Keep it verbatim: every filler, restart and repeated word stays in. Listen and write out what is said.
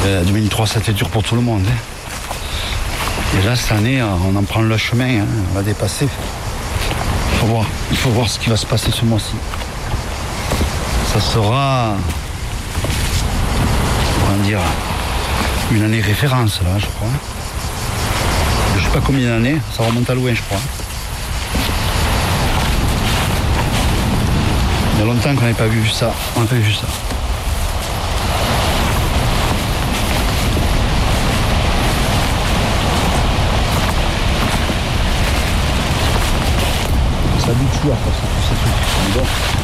Euh, deux mille trois, c'était dur pour tout le monde. Hein. Et là, cette année, on en prend le chemin. Hein. On va dépasser. Il faut voir. Il faut voir ce qui va se passer ce mois-ci. Ça sera, comment dire, une année référence, là, je crois. Je sais pas combien d'années. Ça remonte à loin, je crois. Il y a longtemps qu'on n'avait pas vu ça. On n'a pas vu ça. Ça habitue à faire ça, tout ça, tout.